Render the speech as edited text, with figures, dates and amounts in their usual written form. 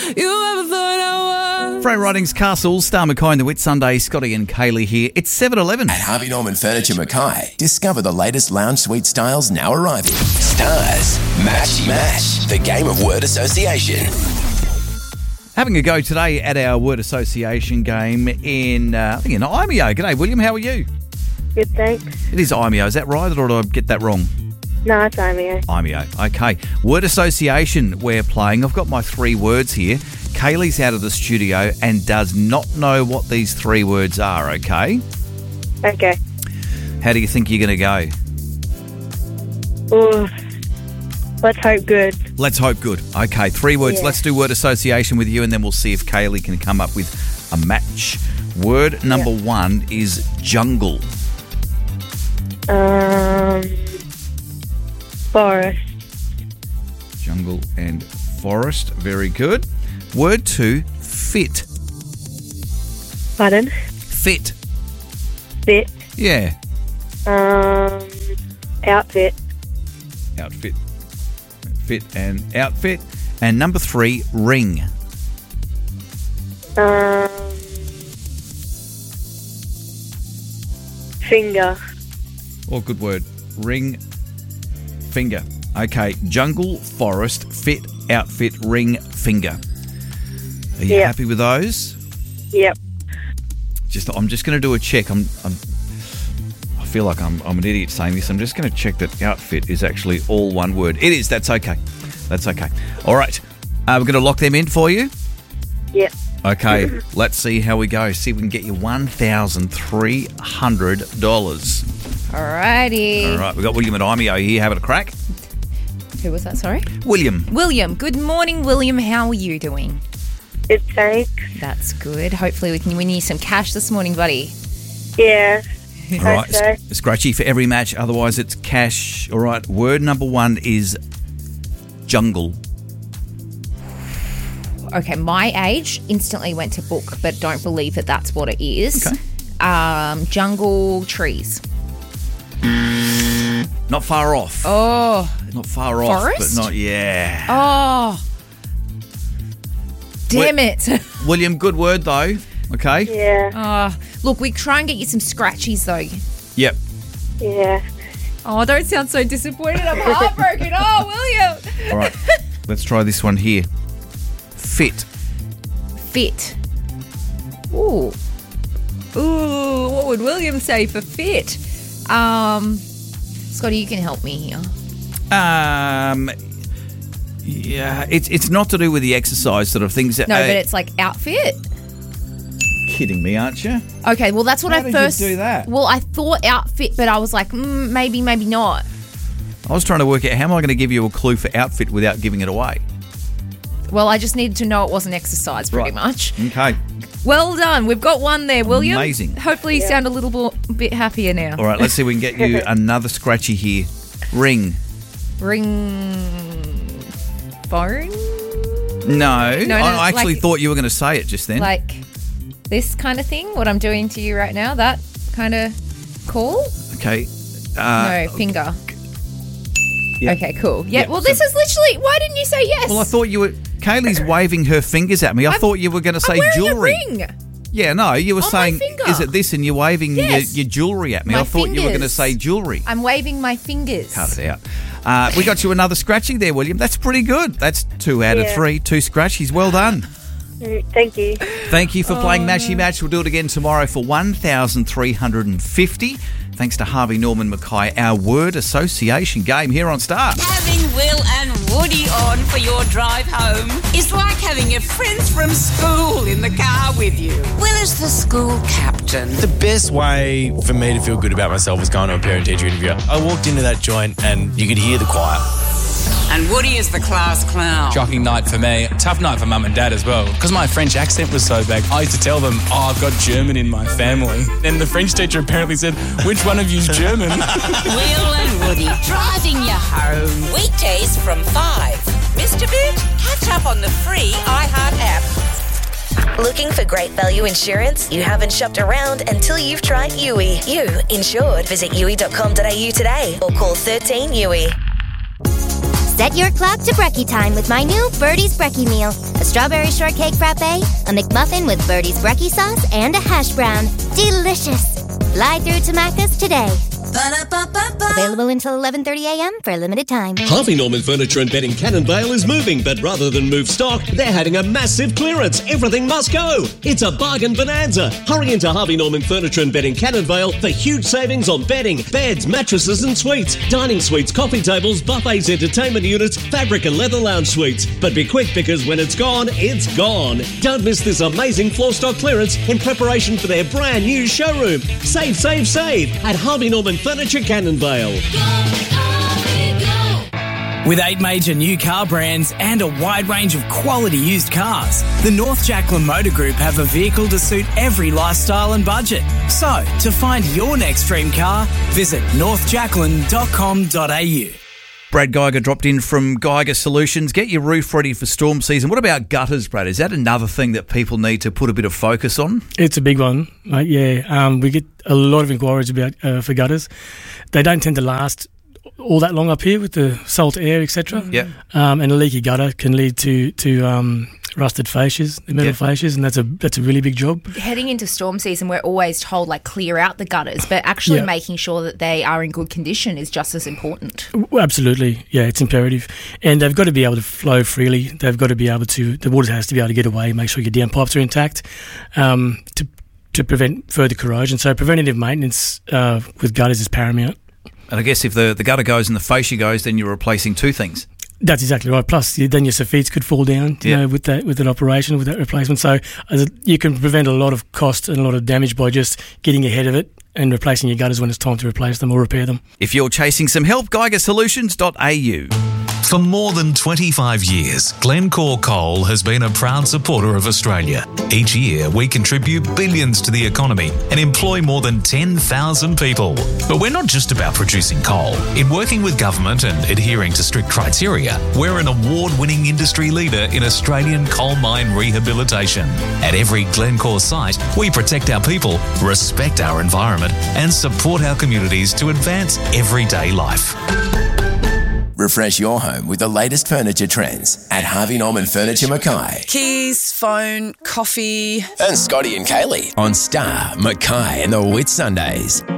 you ever thought I was. Frame Ridings Castle, Star Mackay and the Whit Sunday, Scotty and Kaylee here. It's 7:11. At Harvey Norman Furniture Mackay, discover the latest lounge suite styles now arriving. Stars, Matchy Match, the game of word association. Having a go today at our word association game in Imeo. G'day, William. How are you? Good, thanks. It is Imeo. Is that right, or did I get that wrong? No, it's Imeo. Imeo. Okay. Word association we're playing. I've got my 3 words here. Kaylee's out of the studio and does not know what these 3 words are, okay? Okay. How do you think you're going to go? Ooh. Let's hope good. Let's hope good. Okay, 3 words. Yeah. Let's do word association with you, and then we'll see if Kaylee can come up with a match. Word number 1 is jungle. Forest. Jungle and forest. Very good. Word 2, fit. Pardon? Fit. Fit. Yeah. Outfit. Outfit. Fit and outfit. And number 3, ring. Finger. Oh, good word. Ring, finger. Okay, jungle, forest, fit, outfit, ring, finger. Are you Yep. happy with those? Yep. I'm just going to do a check. I feel like I'm an idiot saying this. I'm just going to check that outfit is actually all one word. It is. That's okay. That's okay. All right. We're going to lock them in for you. Yep. Okay. Let's see how we go. See if we can get you $1,300. Alrighty. All right. We've got William and Imeo here having a crack. Who was that, sorry? William. William. Good morning, William. How are you doing? Good, thanks. That's good. Hopefully we can win you some cash this morning, buddy. Yeah. All right. so. Scratchy for every match. Otherwise, it's cash. All right. Word number 1 is jungle. Okay, my age instantly went to book, but don't believe that that's what it is. Okay. Jungle trees. Not far off. Oh. Not far off. Forest? But not, yeah. Oh. Damn it. William, good word though. Okay. Yeah. Look, we try and get you some scratchies though. Yep. Yeah. Oh, don't sound so disappointed. I'm heartbroken. Oh, William. All right. Let's try this one here. Fit. Fit. Ooh. Ooh, what would William say for fit? Scotty, you can help me here. Yeah, it's not to do with the exercise sort of things. No, but it's like outfit. Kidding me, aren't you? Okay, well that's what How I did first you do that? Well, I thought outfit, but I was like, maybe not. I was trying to work out how am I going to give you a clue for outfit without giving it away. Well, I just needed to know it wasn't exercise, pretty Right. much. Okay. Well done. We've got one there, William. Amazing. Hopefully you sound a little bit happier now. All right, let's see if we can get you another scratchy here. Ring. Ring phone? No. No, I actually like- thought you were going to say it just then. Like this kind of thing? What I'm doing to you right now? That kind of call? Okay. No, finger. Yeah. Okay, cool. Yeah, Yeah, well, so- this is literally... Why didn't you say yes? Well, I thought you were... Kaylee's waving her fingers at me. I thought you were going to say I'm wearing jewellery. a ring. Yeah, no, you were On my saying, finger. is it this? And you're waving Yes. your jewellery at me. My I thought you were going to fingers. say jewellery. I'm waving my fingers. Cut it out. We got you another scratchy there, William. That's pretty good. That's 2 out of Yeah. 3. 2 scratchies. Well done. Thank you. Thank you for playing Matchy Match. We'll do it again tomorrow for 1,350. Thanks to Harvey Norman Mackay, our word association game here on Star. Having Will and Woody on for your drive home is like having your friends from school in the car with you. Will is the school captain. The best way for me to feel good about myself was going to a parent-teacher interview. I walked into that joint and you could hear the choir. And Woody is the class clown. Shocking night for me. Tough night for mum and dad as well. Because my French accent was so bad, I used to tell them, I've got German in my family. Then the French teacher apparently said, which one of you's German? Will and Woody driving you home. Weekdays from 5. Missed a bit? Catch up on the free iHeart app. Looking for great value insurance? You haven't shopped around until you've tried Yui. You insured. Visit yui.com.au today or call 13 Yui. Set your clock to brekkie time with my new Birdie's Brekkie Meal. A strawberry shortcake frappe, a McMuffin with Birdie's Brekkie sauce, and a hash brown. Delicious. Fly through to Macca's today. Available until 11:30 a.m. for a limited time. Harvey Norman Furniture and Bedding Cannonvale is moving, but rather than move stock, they're having a massive clearance. Everything must go. It's a bargain bonanza. Hurry into Harvey Norman Furniture and Bedding Cannonvale for huge savings on bedding, beds, mattresses and suites, dining suites, coffee tables, buffets, entertainment units, fabric and leather lounge suites. But be quick because when it's gone, it's gone. Don't miss this amazing floor stock clearance in preparation for their brand new showroom. Save, save, save at Harvey Norman Furniture Cannonvale. With 8 major new car brands and a wide range of quality used cars, the North Jacqueline Motor Group have a vehicle to suit every lifestyle and budget. So, to find your next dream car, visit northjacqueline.com.au. Brad Geiger dropped in from Geiger Solutions. Get your roof ready for storm season. What about gutters, Brad? Is that another thing that people need to put a bit of focus on? It's a big one, mate, yeah. We get a lot of inquiries about for gutters. They don't tend to last all that long up here with the salt air, etc. Yeah. And a leaky gutter can lead to rusted fascias, the metal fascias, and that's a really big job. Heading into storm season, we're always told, clear out the gutters, but actually making sure that they are in good condition is just as important. Well, absolutely, yeah, it's imperative. And they've got to be able to flow freely. They've got to be able to, the water has to be able to get away, make sure your downpipes are intact to prevent further corrosion. So preventative maintenance with gutters is paramount. And I guess if the gutter goes and the fascia goes, then you're replacing two things. That's exactly right. Plus, then your sophites could fall down, you know, with that operation, with that replacement. So you can prevent a lot of cost and a lot of damage by just getting ahead of it and replacing your gutters when it's time to replace them or repair them. If you're chasing some help, geigersolutions.au. For more than 25 years, Glencore Coal has been a proud supporter of Australia. Each year, we contribute billions to the economy and employ more than 10,000 people. But we're not just about producing coal. In working with government and adhering to strict criteria, we're an award-winning industry leader in Australian coal mine rehabilitation. At every Glencore site, we protect our people, respect our environment, and support our communities to advance everyday life. Refresh your home with the latest furniture trends at Harvey Norman Furniture Mackay. Keys, phone, coffee. And Scotty and Kaylee on Star, Mackay and the Whit Sundays.